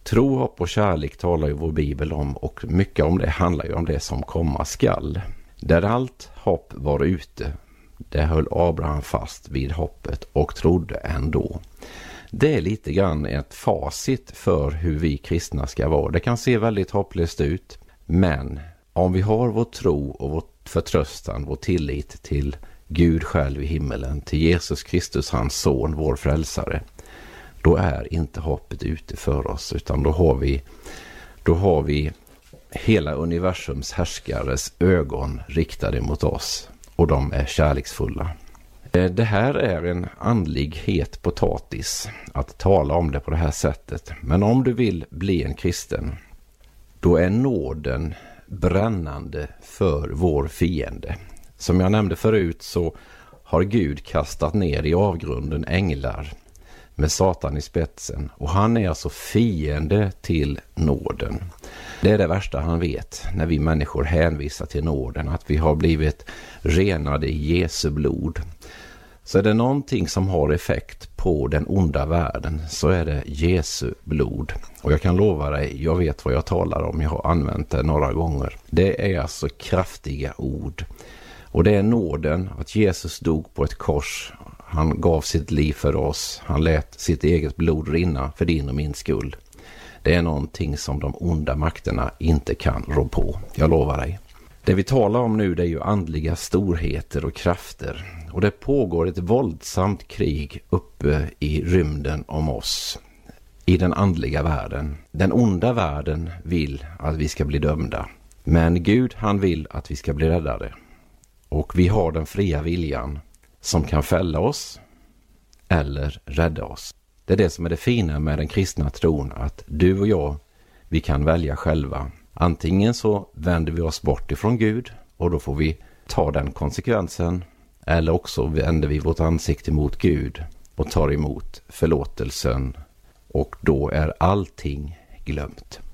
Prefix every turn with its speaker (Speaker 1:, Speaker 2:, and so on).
Speaker 1: Tro, hopp och kärlek talar ju vår bibel om, och mycket om det handlar ju om det som komma skall. Där allt hopp var ute, där höll Abraham fast vid hoppet och trodde ändå. Det är lite grann ett facit för hur vi kristna ska vara. Det kan se väldigt hopplöst ut, men om vi har vår tro och vår förtröstan, vår tillit till Gud själv i himmelen, till Jesus Kristus, hans son, vår frälsare, då är inte hoppet ute för oss, utan då har vi hela universums härskares ögon riktade mot oss, och de är kärleksfulla. Det här är en andlig het potatis att tala om det på det här sättet. Men om du vill bli en kristen, då är nåden brännande för vår fiende. Som jag nämnde förut så har Gud kastat ner i avgrunden änglar med Satan i spetsen. Och han är alltså fiende till nåden. Det är det värsta han vet när vi människor hänvisar till nåden, att vi har blivit renade i Jesu blod. Så är det någonting som har effekt på den onda världen, så är det Jesu blod. Och jag kan lova dig, jag vet vad jag talar om, jag har använt det några gånger. Det är alltså kraftiga ord. Och det är nåden, att Jesus dog på ett kors. Han gav sitt liv för oss. Han lät sitt eget blod rinna för din och min skull. Det är någonting som de onda makterna inte kan rå på. Jag lovar dig. Det vi talar om nu, det är ju andliga storheter och krafter. Och det pågår ett våldsamt krig uppe i rymden om oss. I den andliga världen. Den onda världen vill att vi ska bli dömda. Men Gud, han vill att vi ska bli räddade. Och vi har den fria viljan som kan fälla oss eller rädda oss. Det är det som är det fina med den kristna tron, att du och jag, vi kan välja själva. Antingen så vänder vi oss bort ifrån Gud och då får vi ta den konsekvensen. Eller också vänder vi vårt ansikte mot Gud och tar emot förlåtelsen. Och då är allting glömt.